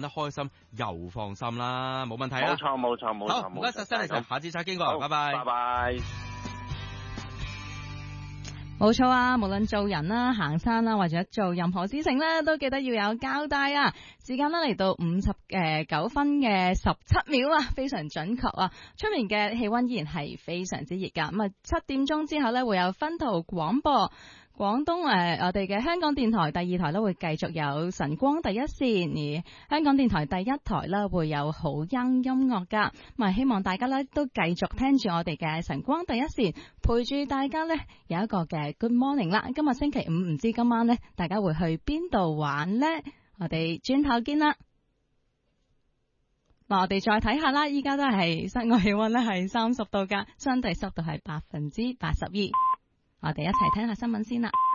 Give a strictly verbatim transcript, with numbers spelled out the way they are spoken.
得開心又放心啦，冇問題啊。 冇錯冇錯冇錯。 好，唔該晒 Stanley，下次再見過，拜拜。 拜拜。 冇錯啊，無論做人啦、行山啦，或者做任何事情咧，都記得要有交代啊。時間咧嚟到五十誒九分嘅十七秒啊，非常準確啊。出面嘅氣溫依然係非常之熱噶。咁啊，七點鐘之後咧會有分途廣播。廣東誒、呃，我哋嘅香港電台第二台咧會繼續有晨光第一線，而香港電台第一台咧會有好音音樂噶。咁啊，希望大家咧都繼續聽住我哋嘅晨光第一線，陪住大家咧有一個嘅 Good Morning 啦。今日星期五，唔知今晚咧大家會去邊度玩呢？我哋轉頭見啦。嗱，我哋再睇下啦，依家都係室外氣溫咧係三十度噶，相對濕度係百分之八十二。我哋一齊聽下新聞先啦。